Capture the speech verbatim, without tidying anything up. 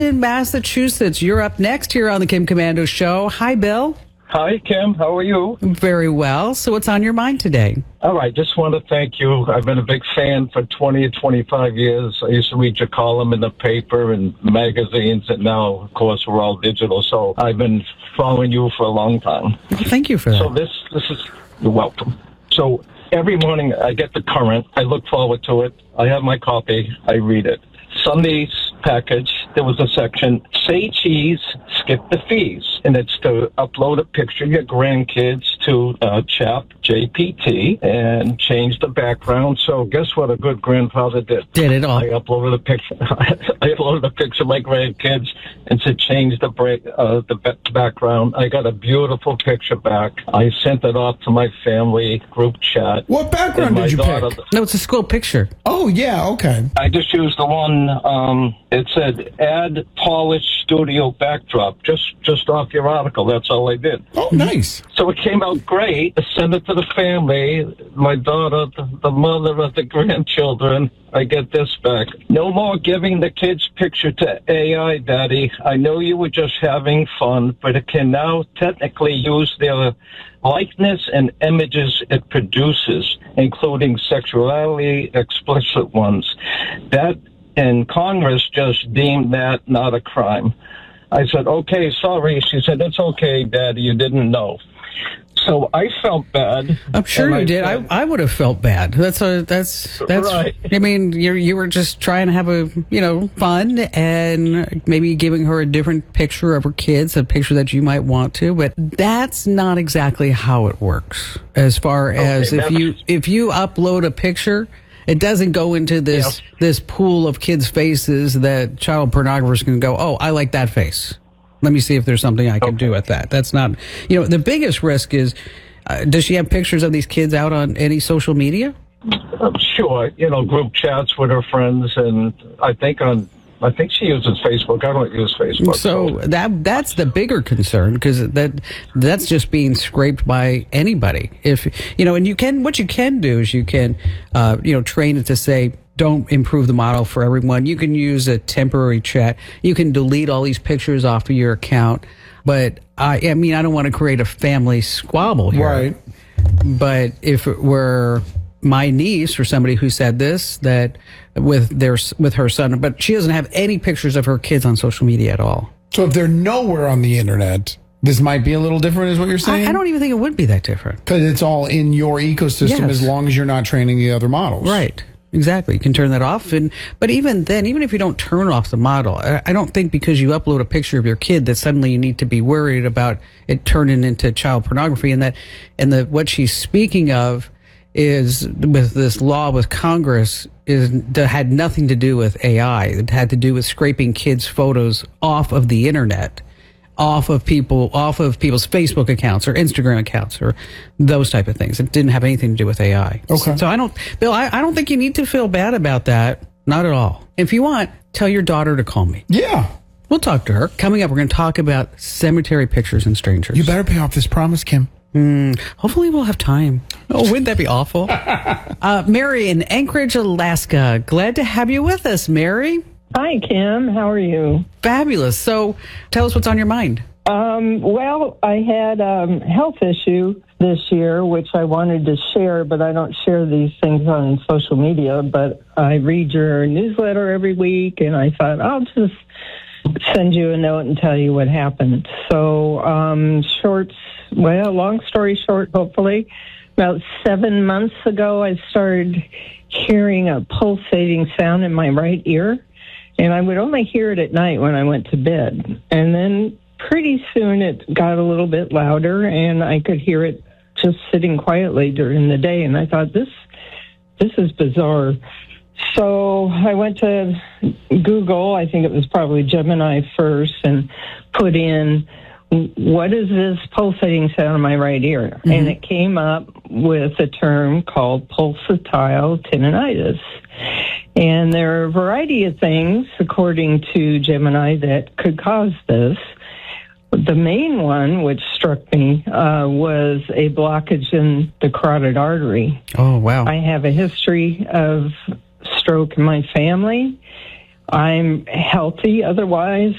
in Massachusetts. You're up next here on the Kim Komando Show. Hi, Bill. Hi, Kim. How are you? Very well. So what's on your mind today? All right. Just want to thank you. I've been a big fan for twenty or twenty-five years. I used to read your column in the paper and magazines, and now, of course, we're all digital. So I've been following you for a long time. Well, thank you for that. So this, this is, you're welcome. So every morning I get the current. I look forward to it. I have my copy. I read it. Sunday's package, there was a section, say cheese, skip the fees. And it's to upload a picture of your grandkids to uh, Chat G P T and change the background. So guess what a good grandfather did? Did it all. I uploaded a picture. I uploaded a picture of my grandkids and said change the break, uh, the background. I got a beautiful picture back. I sent it off to my family group chat. What background did you daughter, pick? No, it's a school picture. Oh, yeah, okay. I just used the one, um, it said add polished studio backdrop, just just off your article. That's all I did. Oh, nice. So it came out great. I sent it to the family, my daughter, the, the mother of the grandchildren. I get this back. No more giving the kids picture to A I, Daddy. I know you were just having fun, but it can now technically use their likeness and images it produces, including sexuality, explicit ones. That and Congress just deemed that not a crime. I said, okay, sorry. She said, it's okay, Daddy, you didn't know. So I felt bad. I'm sure you I did. said, I I would have felt bad. That's a that's that's. Right. I mean, you you were just trying to have a you know fun and maybe giving her a different picture of her kids, a picture that you might want to, but that's not exactly how it works. As far as Okay, if you if you upload a picture, it doesn't go into this Yeah. this pool of kids' faces that child pornographers can go, oh, I like that face. Let me see if there's something I can Okay. do with that. That's not, you know, the biggest risk is, uh, does she have pictures of these kids out on any social media? I'm sure, you know, group chats with her friends, and I think on, I think she uses Facebook. I don't use Facebook. So that that's the bigger concern, because that that's just being scraped by anybody. If you know, and you can, what you can do is you can, uh, you know, train it to say, don't improve the model for everyone. You can use a temporary chat. You can delete all these pictures off of your account. But I, I mean, I don't want to create a family squabble here. Right. But if it were my niece or somebody who said this, that with their with her son, but she doesn't have any pictures of her kids on social media at all. So if they're nowhere on the internet, this might be a little different, is what you're saying? I, I don't even think it would be that different. Because it's all in your ecosystem Yes. as long as you're not training the other models. Right. Exactly. You can turn that off. And but even then, even if you don't turn off the model, I, I don't think because you upload a picture of your kid that suddenly you need to be worried about it turning into child pornography. And that, and the what she's speaking of is with this law with Congress is that had nothing to do with A I. It had to do with scraping kids' photos off of the internet, off of people, off of people's Facebook accounts or Instagram accounts or those type of things. It didn't have anything to do with A I. Okay. So I don't, Bill, I, I don't think you need to feel bad about that. Not at all. If you want, tell your daughter to call me. Yeah. We'll talk to her. Coming up, we're going to talk about cemetery pictures and strangers. You better pay off this promise, Kim. Mm, hopefully we'll have time. Oh, wouldn't that be awful? uh, Mary in Anchorage, Alaska. Glad to have you with us, Mary. Hi, Kim. How are you? Fabulous. So tell us what's on your mind. Um, well, I had a um, health issue this year, which I wanted to share, but I don't share these things on social media. But I read your newsletter every week, and I thought I'll just send you a note and tell you what happened. So, um, short, well, long story short, hopefully, about seven months ago, I started hearing a pulsating sound in my right ear. And I would only hear it at night when I went to bed. And then pretty soon it got a little bit louder, and I could hear it just sitting quietly during the day. And I thought, this this is bizarre. So I went to Google, I think it was probably Gemini first, and put in, what is this pulsating sound in my right ear? Mm-hmm. And it came up with a term called pulsatile tinnitus. And there are a variety of things, according to Gemini, that could cause this. The main one, which struck me, uh, was a blockage in the carotid artery. Oh, wow. I have a history of stroke in my family. I'm healthy otherwise.